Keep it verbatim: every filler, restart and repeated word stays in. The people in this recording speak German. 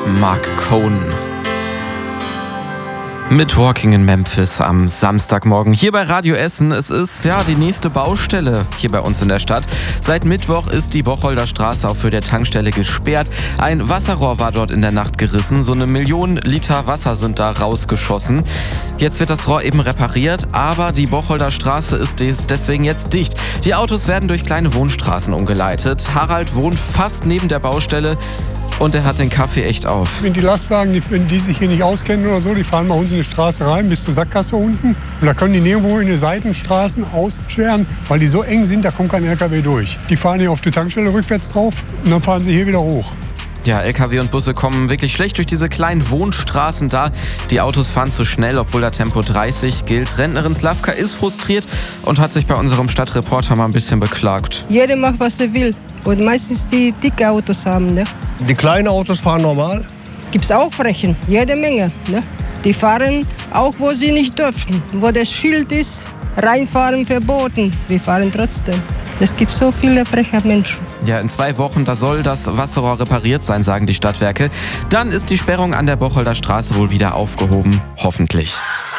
Mark Cohn mit Walking in Memphis am Samstagmorgen hier bei Radio Essen. Es ist ja die nächste Baustelle hier bei uns in der Stadt. Seit Mittwoch ist die Bocholder Straße auch für der Tankstelle gesperrt. Ein Wasserrohr war dort in der Nacht gerissen. So eine Million Liter Wasser sind da rausgeschossen. Jetzt wird das Rohr eben repariert, aber die Bocholder Straße ist deswegen jetzt dicht. Die Autos werden durch kleine Wohnstraßen umgeleitet. Harald wohnt fast neben der Baustelle. Und er hat den Kaffee echt auf. Wenn die Lastwagen, die, wenn die sich hier nicht auskennen oder so, die fahren bei uns in die Straße rein bis zur Sackgasse unten. Und da können die nirgendwo in die Seitenstraßen aussperren, weil die so eng sind, da kommt kein L K W durch. Die fahren hier auf die Tankstelle rückwärts drauf und dann fahren sie hier wieder hoch. Ja, L K W und Busse kommen wirklich schlecht durch diese kleinen Wohnstraßen da. Die Autos fahren zu schnell, obwohl da Tempo dreißig gilt. Rentnerin Slavka ist frustriert und hat sich bei unserem Stadtreporter mal ein bisschen beklagt. Jeder macht, was er will. Und meistens die dicke Autos haben, ne? Die kleinen Autos fahren normal? Gibt's auch Frechen, jede Menge, ne? Die fahren auch, wo sie nicht dürfen. Wo das Schild ist, reinfahren verboten. Wir fahren trotzdem. Es gibt so viele freche Menschen. Ja, in zwei Wochen, da soll das Wasserrohr repariert sein, sagen die Stadtwerke. Dann ist die Sperrung an der Bocholder Straße wohl wieder aufgehoben. Hoffentlich.